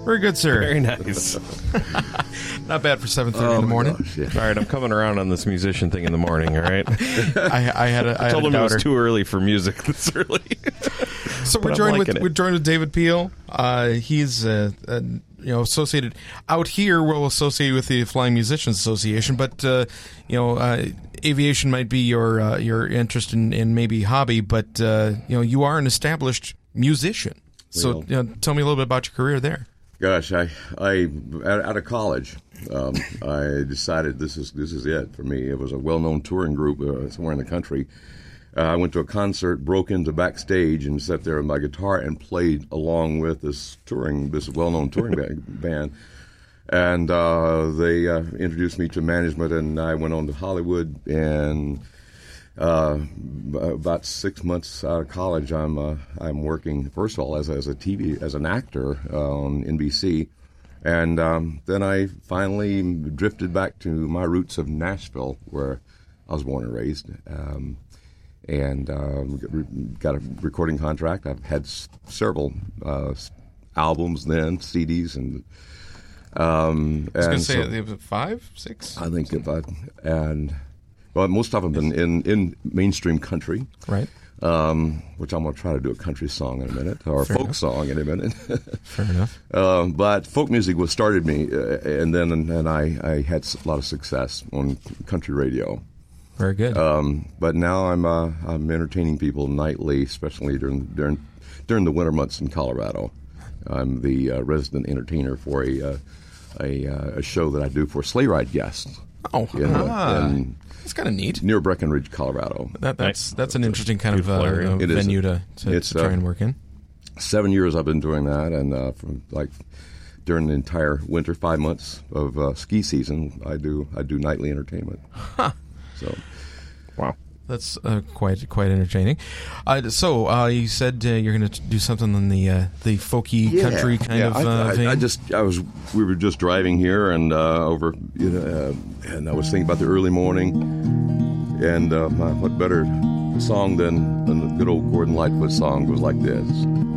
Very good, sir. Very nice. Not bad for 7:30 in the morning. Gosh, yeah. All right, I'm coming around on this musician thing in the morning, all right? I told him it doubter. was too early for music this early. So we're I'm joined liking it. with David Peel. He's associated out here. We'll associate with the Flying Musicians Association, but aviation might be your interest in maybe hobby, but you are an established musician. So tell me a little bit about your career there. Gosh, I out of college, I decided this is it for me. It was a well-known touring group somewhere in the country. I went to a concert, broke into backstage, and sat there with my guitar and played along with this well-known touring band. And they introduced me to management, and I went on to Hollywood. And about 6 months out of college, I'm working first of all as an actor on NBC, and then I finally drifted back to my roots of Nashville, where I was born and raised, and got a recording contract. I've had several albums then, CDs, and I was going to say 5, 6. I think Well, most of them have been in mainstream country, right? Which I'm going to try to do a country song in a minute, or a folk song in a minute. Fair enough. But folk music was started me, and I had a lot of success on country radio. Very good. But now I'm entertaining people nightly, especially during the winter months in Colorado. I'm the resident entertainer for a show that I do for sleigh ride guests. Oh, in that's kind of neat. Near Breckenridge, Colorado. That's an interesting kind of area. venue to try and work in. 7 years I've been doing that, and from during the entire winter, 5 months of ski season, I do nightly entertainment. Huh. So, wow. That's quite entertaining. So you said you're going to do something in the folky country kind of vein. We were just driving here and over, and I was thinking about the early morning, and what better song than the good old Gordon Lightfoot song goes like this.